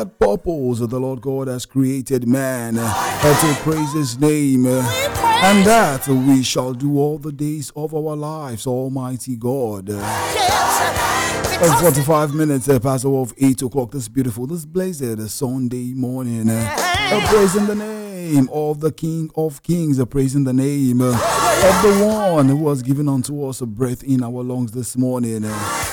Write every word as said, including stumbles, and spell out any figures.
purpose the Lord God has created man uh, to praise his name, uh, and that we shall do all the days of our lives, Almighty God. Uh, forty-five minutes uh, past the hour of eight o'clock this beautiful, this blessed uh, Sunday morning, uh, uh, praising the name of the King of Kings, uh, praising the name uh, of the one who has given unto us a breath in our lungs this morning. Uh,